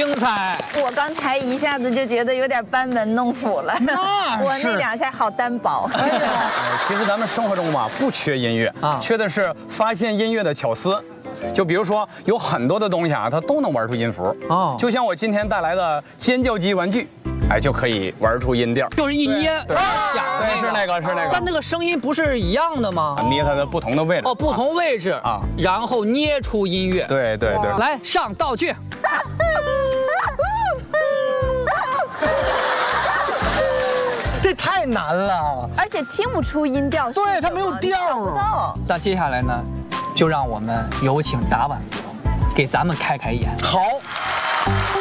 精彩！ 我刚才一下子就觉得有点班门弄斧了，我那2下好单薄。 其实咱们生活中嘛，不缺音乐啊，缺的是发现音乐的巧思。就比如说，有很多的东西啊，它都能玩出音符哦。就像我今天带来的尖叫鸡玩具，哎，就可以玩出音调， 就是一捏响对，是那个。 但那个声音不是一样的吗？ 捏它的不同的位置哦，不同位置啊，然后捏出音乐。 对。 来上道具。 这太难了， 而且听不出音调。 对，它没有调啊。 那接下来呢，就让我们有请达婉给咱们开眼。 好。